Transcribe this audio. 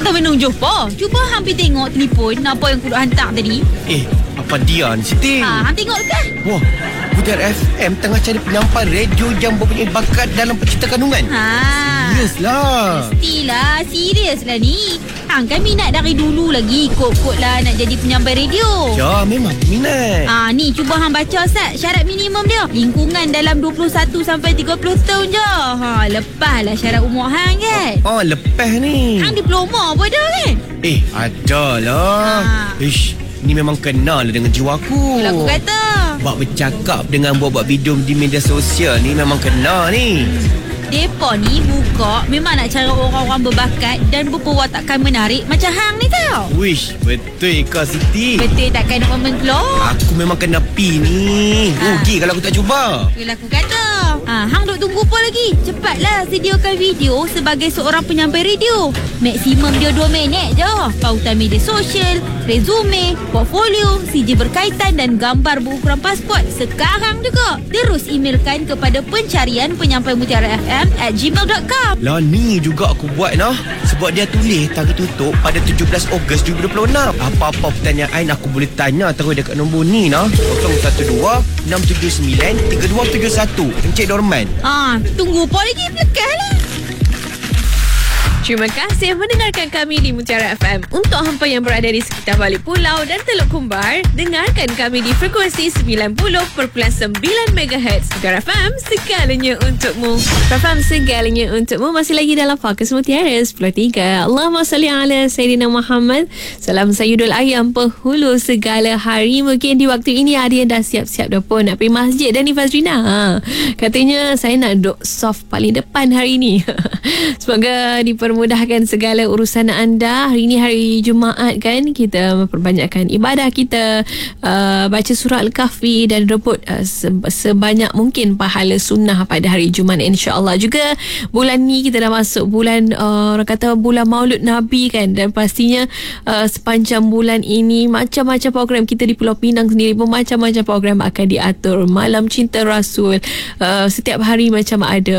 dah menung jumpa. Cuba hampir tengok telefon apa yang kudu hantar tadi. Apa dia ni Siti? Hang tengok kan? Wah, Mutiara FM tengah cari penyampai radio yang mempunyai bakat dalam pencipta kandungan. Serius lah. Mestilah, serius lah ni. Hang kan minat dari dulu lagi. Kod-kod lah nak jadi penyampai radio. Ya, memang minat. Ni cuba hang baca Sat. Syarat minimum dia lingkungan dalam 21 sampai 30 tahun je. Lepaslah syarat umur hang kan. Lepas ni. Hang diploma apa dah kan? Ada lah. Ni memang kenal lah dengan jiwa aku. Itulah aku kata. Bak bercakap dengan buat-buat video di media sosial ni memang kena ni. Depa ni buka memang nak cari orang-orang berbakat dan berperwatakan menarik macam hang ni tau. Wish, betul ke Siti? Betul takkan nak mengelak. Aku memang kena pi ni. Rugi kalau aku tak cuba. Itulah aku kata. Hang duk tunggu apa lagi? Cepatlah sediakan video sebagai seorang penyampai radio. Maksimum dia 2 minit je. Pautan media sosial, resume, portfolio, CJ berkaitan dan gambar berukuran pasport. Sekarang juga. Terus emailkan kepada pencarian penyampai Mutiara FM @gmail.com. Lah ni juga aku buat nah. Sebab dia tulis tarikh tutup pada 17 Ogos 2026. Apa-apa pertanyaan aku boleh tanya terus dekat nombor ni nah. 012 679 3271. Encik Dorman. Tunggu apa lagi? Lekaslah. Terima kasih mendengarkan kami di Mutiara FM. Untuk hampa yang berada di sekitar Balik Pulau dan Teluk Kumbar, dengarkan kami di frekuensi 90.9 MHz. Mutiara FM, segalanya untukmu. FM, segalanya untukmu. Masih lagi dalam Fokus Mutiara 10.3. Allahumma salli ala Sayyidina Muhammad. Salam sayudul ayam penghulu segala hari. Mungkin di waktu ini ada yang dah siap-siap dah pun nak pergi masjid. Dan ni Fazrina, katanya saya nak duduk soft paling depan hari ni. Semoga dipermudahkan segala urusan anda. Hari ni hari Jumaat kan, kita memperbanyakkan ibadah kita, baca surah Al-Kahfi dan rebut sebanyak mungkin pahala sunnah pada hari Jumaat, insya-Allah. Juga bulan ni kita dah masuk bulan orang kata bulan Maulud Nabi kan, dan pastinya sepanjang bulan ini macam-macam program kita di Pulau Pinang sendiri pun macam-macam program akan diatur. Malam Cinta Rasul, setiap hari macam ada